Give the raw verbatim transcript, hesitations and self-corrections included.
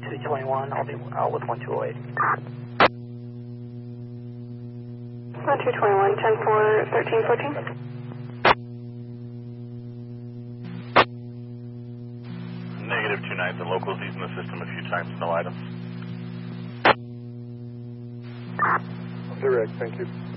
two twenty-one, I'll be out with one two oh eight. one two twenty-one, ten four, thirteen fourteen. Negative two nine, the locals using the system a few times, no items. Direct, thank you.